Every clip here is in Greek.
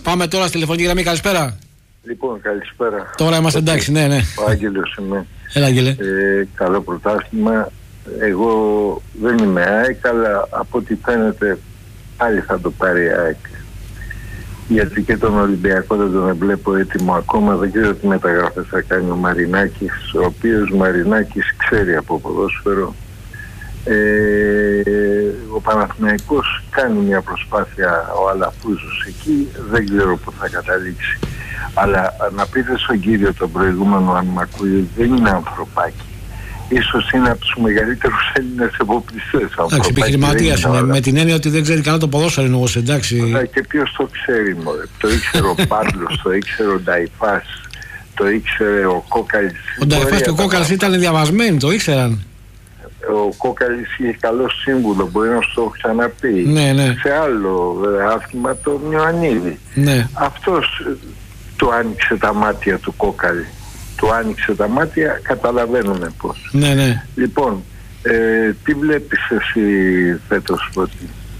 Πάμε τώρα στη τηλεφωνική γραμμή. Καλησπέρα. Λοιπόν, καλησπέρα. Τώρα είμαστε εντάξει, ναι. Ο Άγγελος είμαι. Έλα, Άγγελε. Καλό πρωτάθλημα. Εγώ δεν είμαι ΑΕΚ, αλλά από ό,τι φαίνεται πάλι θα το πάρει η ΑΕΚ. Γιατί και τον Ολυμπιακό δεν τον βλέπω έτοιμο ακόμα. Δεν ξέρω τι μεταγραφές θα κάνει ο Μαρινάκης, ο οποίος Μαρινάκης ξέρει από ποδόσφαιρο. Ο Παναθηναϊκός κάνει μια προσπάθεια, ο Αλαφούζος εκεί, δεν ξέρω που θα καταλήξει. Αλλά να πείτε στον κύριο τον προηγούμενο, αν μ' ακούει, δεν είναι ανθρωπάκι. Ίσως είναι από τους μεγαλύτερους Έλληνες εποπλιστές. Εντάξει, επιχειρηματίας είναι, με την έννοια ότι δεν ξέρει καλά το ποδόσφαιρο είναι όμως, εντάξει. Και ποιος το ξέρει, μωρέ. Το ήξερε ο Παύλος, το ήξερε ο Νταϊφάς, το ήξερε ο Κόκαλης. Ο Νταϊφάς και ο Κόκαλης ήταν διαβασμένοι, το ήξεραν. Ο Κόκαλης είχε καλό σύμβουλο, μπορεί να σου το έχω ξαναπεί. Ναι. Σε άλλο άθλημα το Μιωαννίδη. Ναι. Αυτός του άνοιξε τα μάτια του Κόκαλη. Του άνοιξε τα μάτια, καταλαβαίνουμε πώς. Ναι. Λοιπόν, τι βλέπεις εσύ φέτος, ότι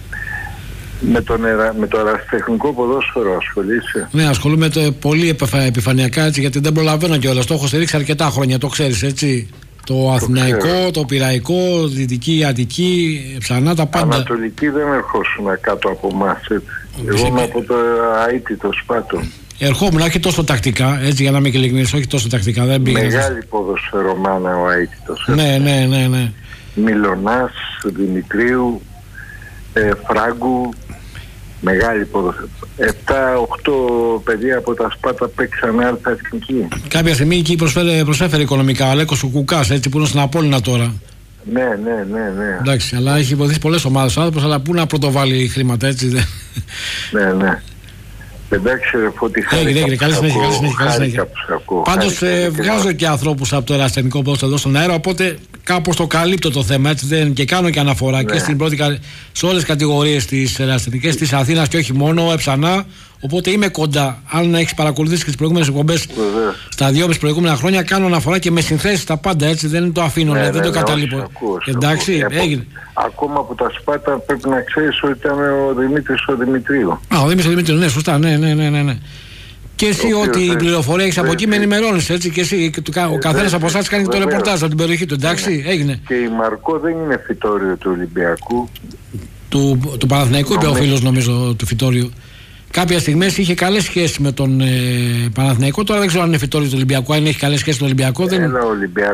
με το ερασιτεχνικό ποδόσφαιρο ασχολείσαι? Ναι, ασχολούμαι πολύ επιφανειακά, έτσι, γιατί δεν προλαβαίνω κιόλας. Το έχω στηρίξει αρκετά χρόνια, το ξέρεις, έτσι. Το Αθηναϊκό, το Πειραϊκό, Δυτική, Αττική, Ψανά, τα πάντα. Ανατολική δεν ερχόσουν κάτω από εμάς, έτσι. Εγώ είμαι από το αίτητο Σπάτο. Ερχόμουν, όχι τόσο τακτικά, έτσι, για να είμαι ειλικρινής, όχι τόσο τακτικά. Δεν πήγα. Μεγάλη ποδοσφαιρομάνα ο αίτητος. Ναι. Μιλωνάς, Δημητρίου, Φράγκου, μεγάλη ποδοσφαιρό. 7-8 παιδιά από τα Σπάτα παίξαν άρθρα εθνική. Κάποια στιγμή εκεί προσέφερε οικονομικά ο Αλέκος ο Κουκάς, έτσι, που είναι στην Απόλλωνα τώρα. Ναι. Εντάξει, αλλά έχει βοηθήσει πολλές ομάδες ο άνθρωπος, αλλά πού να πρωτοβάλει χρήματα, έτσι. Ναι. Εντάξει, ρε Φώτη, έγινε. Καλή συνέχεια. Πάντως βγάζω και ανθρώπους από το ερασιτεχνικό ποδόσφαιρο εδώ στον αέρα, οπότε κάπως το καλύπτω το θέμα, έτσι, και κάνω και αναφορά και στην πρώτη, σε όλες τις κατηγορίες της ερασιτεχνικής της Αθήνας και όχι μόνο, Εψανά. Οπότε είμαι κοντά. Αν έχεις παρακολουθήσει και τις προηγούμενες εκπομπές στα 2,5 προηγούμενα χρόνια, κάνω αναφορά και με συνθέσεις τα πάντα, έτσι, δεν το αφήνω, δεν το καταλείπω. Εντάξει, έγινε. Ακόμα από τα Σπάτα πρέπει να ξέρεις ότι ήταν ο Δημήτρης ο Δημητρίου. Ο Δημήτρης ο Δημητρίου, ναι, σωστά, ναι. Και εσύ, ό,τι πληροφορία έχεις από εκεί, με ενημερώνεις, έτσι, και εσύ. Ο καθένας από εσάς κάνει το ρεπορτάζ από την περιοχή του, εντάξει, έγινε. Και η Μαρκό δεν είναι φυτόριο του Ολυμπιακού. Του Παναθηναϊκού, είπε ο φίλος, νομίζω, του φυτόριου. Κάποια στιγμές είχε καλές σχέσεις με τον Παναθηναϊκό. Τώρα δεν ξέρω αν είναι φυτόριο του Ολυμπιακού, αν έχει καλές σχέσεις με τον Ολυμπιακό. Ο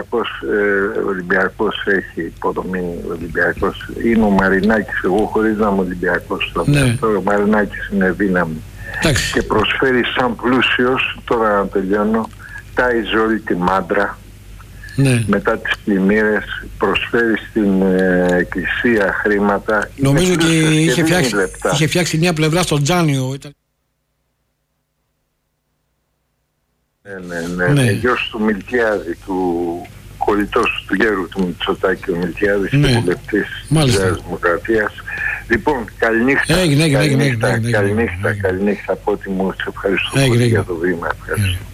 Ολυμπιακός έχει υποδομή. Είναι ο Μαρινάκης. Εγώ χωρίς να είμαι Ολυμπιακός. Ο Μαρινάκης είναι δύναμη. Εντάξει. Και προσφέρει σαν πλούσιος, τώρα να τελειώνω, τάιζε όλη τη μάντρα. Ναι. Μετά τις πλημμύρες, προσφέρει στην εκκλησία χρήματα. Νομίζω και είχε φτιάξει μια πλευρά στο Τζάνιο. Ναι. Γιος του Μιλτιάδη, του κολλητός του γέρου του Μητσοτάκη, ο Μιλτιάδης, και βουλευτής της Δημοκρατίας. Λοιπόν, καληνύχτα. Έγινε. Καληνύχτα από ό,τι μου σε ευχαριστώ για το βήμα. Ευχαριστώ.